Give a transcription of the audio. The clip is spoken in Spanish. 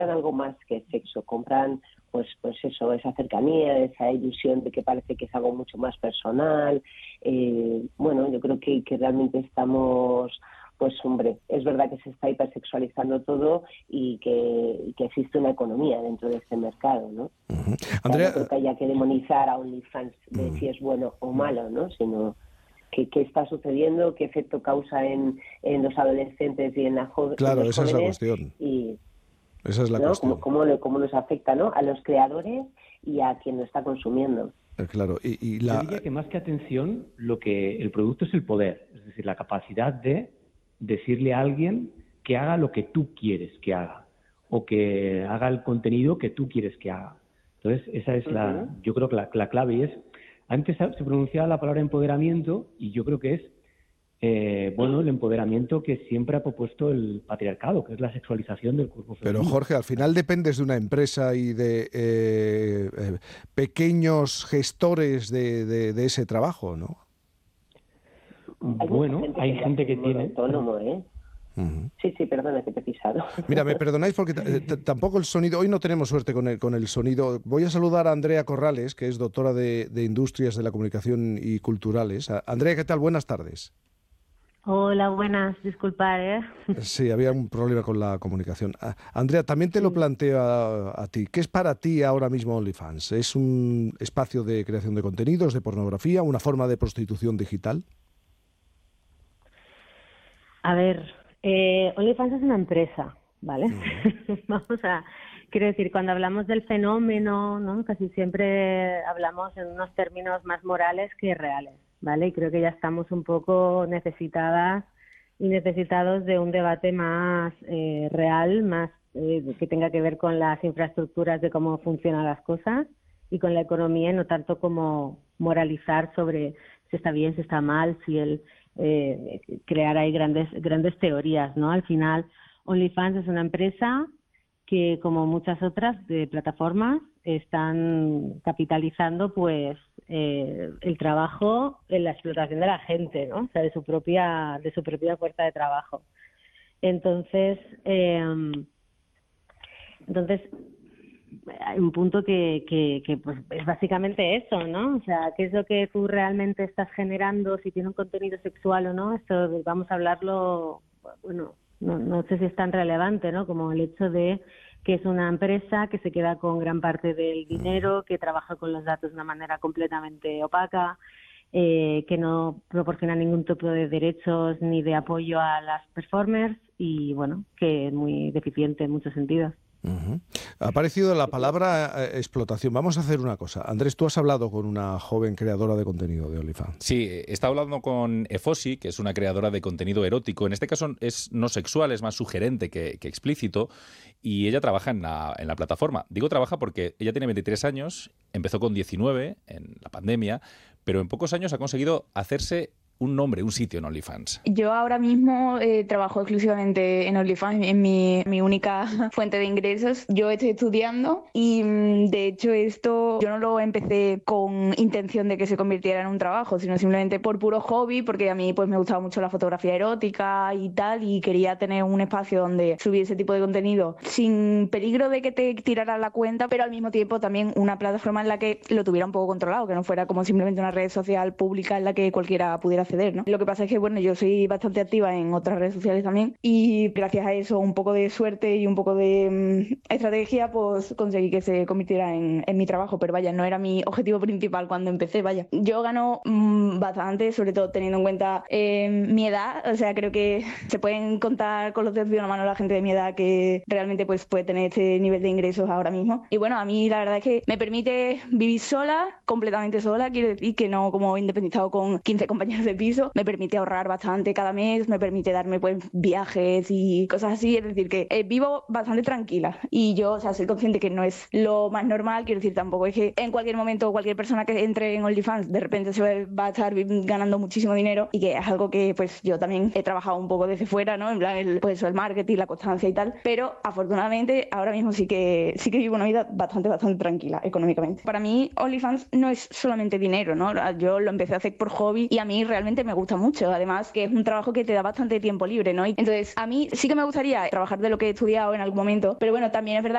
algo más que sexo, compran pues eso, esa cercanía, esa ilusión de que parece que es algo mucho más personal. Yo creo que realmente estamos, pues hombre, es verdad que se está hipersexualizando todo y que existe una economía dentro de este mercado, ¿no? Uh-huh. Andrea, no creo que haya que demonizar a OnlyFans de si es bueno o malo, ¿no? Sino qué está sucediendo, qué efecto causa en los adolescentes y en los jóvenes. Claro, esa es la cuestión. Esa es la cuestión. ¿Cómo nos afecta, ¿no?, a los creadores y a quien lo está consumiendo? Claro, Yo diría que más que atención, lo que el producto es el poder, es decir, la capacidad de decirle a alguien que haga lo que tú quieres que haga o que haga el contenido que tú quieres que haga. Entonces, esa es yo creo que la clave. Y antes se pronunciaba la palabra empoderamiento y yo creo que es el empoderamiento que siempre ha propuesto el patriarcado, que es la sexualización del cuerpo femenino. Pero Jorge, al final dependes de una empresa y de pequeños gestores de ese trabajo, ¿no? Bueno, hay gente que tiene... autónomo, ¿eh? Uh-huh. Sí, perdona que te he pisado. Mira, me perdonáis porque tampoco el sonido, hoy no tenemos suerte con el sonido. Voy a saludar a Andrea Corrales, que es doctora de Industrias de la Comunicación y Culturales. Andrea, ¿qué tal? Buenas tardes. Hola, buenas, disculpad, ¿eh? Sí, había un problema con la comunicación. Andrea, también te lo planteo a ti. ¿Qué es para ti ahora mismo OnlyFans? ¿Es un espacio de creación de contenidos, de pornografía, una forma de prostitución digital? A ver, OnlyFans es una empresa, ¿vale? Quiero decir, cuando hablamos del fenómeno, ¿no?, casi siempre hablamos en unos términos más morales que reales, ¿vale? Y creo que ya estamos un poco necesitadas y necesitados de un debate más real, más que tenga que ver con las infraestructuras de cómo funcionan las cosas y con la economía, y no tanto como moralizar sobre si está bien, si está mal, si crear ahí grandes teorías, ¿no? Al final, OnlyFans es una empresa que, como muchas otras de plataformas, están capitalizando pues el trabajo en la explotación de la gente, ¿no? O sea, de su propia fuerza de trabajo. Entonces hay un punto que pues es básicamente eso, ¿no? O sea, ¿qué es lo que tú realmente estás generando? Si tiene un contenido sexual o no, esto vamos a hablarlo, bueno, no sé si es tan relevante, ¿no?, como el hecho de que es una empresa que se queda con gran parte del dinero, que trabaja con los datos de una manera completamente opaca, que no proporciona ningún tipo de derechos ni de apoyo a las performers y, bueno, que es muy deficiente en muchos sentidos. Uh-huh. Ha aparecido la palabra explotación. Vamos a hacer una cosa. Andrés, tú has hablado con una joven creadora de contenido de OnlyFans. Sí, he estado hablando con Efosi, que es una creadora de contenido erótico. En este caso es no sexual, es más sugerente que explícito. Y ella trabaja en la plataforma. Digo trabaja porque ella tiene 23 años, empezó con 19 en la pandemia, pero en pocos años ha conseguido hacerse un nombre, un sitio en OnlyFans. Yo ahora mismo trabajo exclusivamente en OnlyFans, en mi única fuente de ingresos. Yo estoy estudiando y de hecho esto yo no lo empecé con intención de que se convirtiera en un trabajo, sino simplemente por puro hobby, porque a mí pues me gustaba mucho la fotografía erótica y tal, y quería tener un espacio donde subir ese tipo de contenido sin peligro de que te tiraran la cuenta, pero al mismo tiempo también una plataforma en la que lo tuviera un poco controlado, que no fuera como simplemente una red social pública en la que cualquiera pudiera acceder, ¿no? Lo que pasa es que, bueno, yo soy bastante activa en otras redes sociales también y gracias a eso, un poco de suerte y un poco de estrategia, pues conseguí que se convirtiera en mi trabajo, pero vaya, no era mi objetivo principal cuando empecé, vaya. Yo gano bastante, sobre todo teniendo en cuenta mi edad, o sea, creo que se pueden contar con los dedos de una mano la gente de mi edad que realmente pues puede tener este nivel de ingresos ahora mismo. Y bueno, a mí la verdad es que me permite vivir sola, completamente sola, quiero decir que no como independizado con 15 compañeros de piso, me permite ahorrar bastante cada mes, me permite darme pues viajes y cosas así, es decir que vivo bastante tranquila y yo, o sea, soy consciente que no es lo más normal, quiero decir, tampoco es que en cualquier momento cualquier persona que entre en OnlyFans de repente se va a estar ganando muchísimo dinero y que es algo que pues yo también he trabajado un poco desde fuera, ¿no? En plan pues el marketing, la constancia y tal, pero afortunadamente ahora mismo sí que vivo una vida bastante tranquila económicamente. Para mí OnlyFans no es solamente dinero, ¿no? Yo lo empecé a hacer por hobby y a mí realmente me gusta mucho, además que es un trabajo que te da bastante tiempo libre, ¿no? Y entonces a mí sí que me gustaría trabajar de lo que he estudiado en algún momento, pero bueno, también es verdad